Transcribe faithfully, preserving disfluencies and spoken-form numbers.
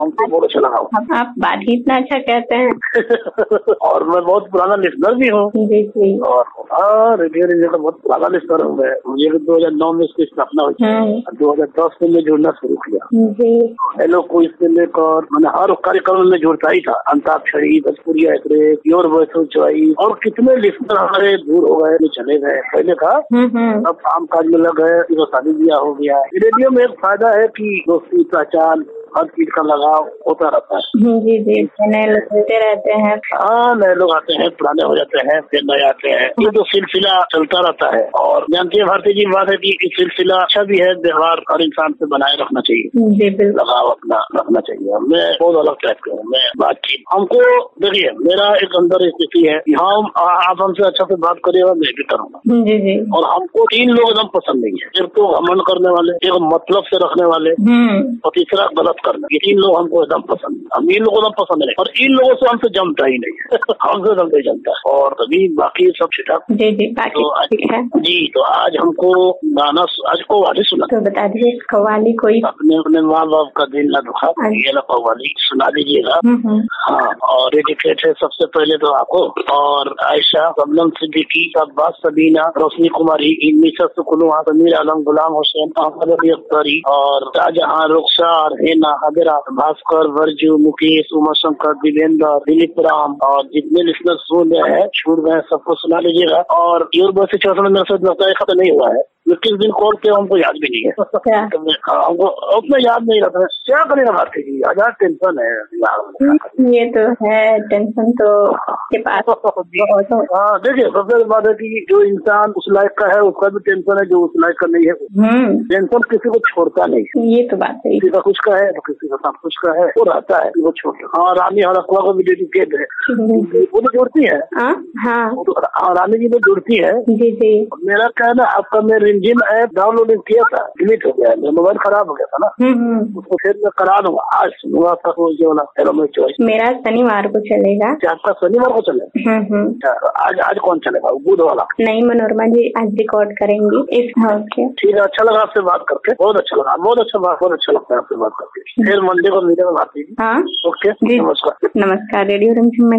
हमको बहुत अच्छा लगा। आप, आप बात ही इतना अच्छा कहते हैं। और मैं बहुत पुराना लिस्नर भी हूँ। जी जी। और हाँ, रेडियो रेडियो का बहुत पुराना लिस्नर हूँ मैं। मुझे भी दो हजार नौ में इसकी स्थापना हुई, दो हजार दस में मैं जुड़ना शुरू किया। हेलो कोई से लेकर मैंने हर कार्यक्रम में जुड़ता ही था। अंताक्षरी, भोजपुरिया एक्सप्रेस, योर वॉइस चॉइस, और कितने लिस्नर हमारे दूर हो गए, चले गए। पहले था अब काम काज में लग गए, शादी ब्याह हो गया। रेडियो में एक फायदा है कि दोस्ती पहचान हर चीज का लगाव होता रहता है। जी जी, नए लोग होते रहते हैं। हाँ, नए लोग आते हैं, पुराने हो जाते हैं, फिर नए आते हैं। ये तो सिलसिला चलता रहता है। और जानती है भारती जी, बात है कि सिलसिला अच्छा भी है, व्यवहार हर इंसान से बनाए रखना चाहिए। जी बिल्कुल, लगाव अपना रखना चाहिए। मैं बहुत अलग टाइप के हूँ। मैं बातचीत हमको देखिए, मेरा एक अंदर स्थिति है कि हम आप हमसे अच्छा से बात करिएगा, मैं भी करूँगा। जी जी। और हमको तीन लोग एकदम पसंद नहीं है। एक तो घमंड करने वाले, एक मतलब से रखने वाले, और तीसरा गलत करना। ये तीन लोग हमको एकदम पसंद, हम इन लोगों को एकदम पसंद नहीं। और इन लोगों से हमसे जमता ही नहीं। हमसे जमता ही जमता है। और तभी बाकी सब ठीक ठाक। जी जी, बाकी तो ठीक है। जी, तो आज हमको गाना, आज कव्वाली सुना। तो बता दीजिए कव्वाली कोई अपने अपने माँ बाप का दिल न दुखा, ये ना कव्वाली सुना दीजिएगा। हाँ, और डेडिकेट है सबसे पहले तो आपको, और आयशा, शबनम सिद्दीकी, अब्बास, सबीना, रोशनी कुमारी, इन्नीसा सुकुनुआ, समीर आलम, गुलाम हुसैन, अहमद अली अख्तरी, और शाहजहां, रुखसार, हेना, हादिरा, भास्कर, वर्जू, मुकेश, उमा शंकर, दिवेंद्र, दिलीप राम, और जितने लिस्नर सुन रहे हैं, छूट गए, सबको सुना लीजिएगा। और योर बस से मेरे साथ लगता है खत्म नहीं हुआ है, किस दिन कॉल किया हमको याद भी नहीं है। हमको उतना याद नहीं रहता है। क्या करेगा बात कीजिए, हजार टेंशन है। ये तो है, टेंशन तो के पास। हाँ, देखिए सबसे बात है कि जो इंसान उस लायक का है उसका भी टेंशन है, जो उस लायक का नहीं है टेंशन किसी को छोड़ता नहीं। ये तो बात है, किसी का कुछ का है तो किसी का सब कुछ का है, वो रहता है वो छोड़ता। हाँ, रानी हरकुआ को भी डेडिकेट है, वो तो जुड़ती है। हाँ, रानी जी तो जुड़ती है। जी जी। मेरा कहना, आपका मैं रिमझिम ऐप डाउनलोडिंग किया था, डिलीट हो गया, मेरा मोबाइल खराब हो गया था ना, उसको फिर मैं करा दूंगा। आज सुनूंगा था जो वाला हेलो माय चॉइस। मेरा शनिवार को चलेगा। आपका शनिवार को चलेगा? आज आज कौन चलेगा, बुध वाला? नहीं, मनोरमा जी आज रिकॉर्ड करेंगे इस हाउस के। ठीक है, अच्छा लगा आपसे बात करके, बहुत अच्छा लगा, बहुत अच्छा बात, बहुत अच्छा लगता है आपसे बात करके। फिर मंडे को मीडिया में बात कीजिए। हाँ, ओके, नमस्कार। नमस्कार। रेडियो रिमझिम में